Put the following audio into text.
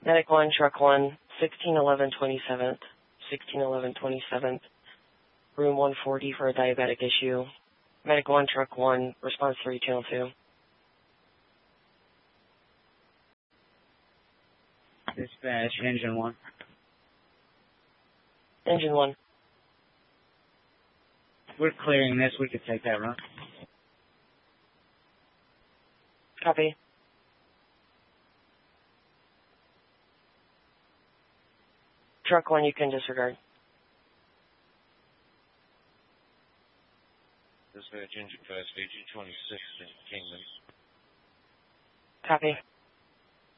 Medic 1, Truck 1, 1611 27th, room 140 for a diabetic issue. Medic 1, Truck 1, response 3, channel 2. Dispatch, engine 1. Engine 1. We're clearing this. We could take that run. Copy. Truck 1, you can disregard. Dispatch, engine 5, station 26 in Kingman. Copy.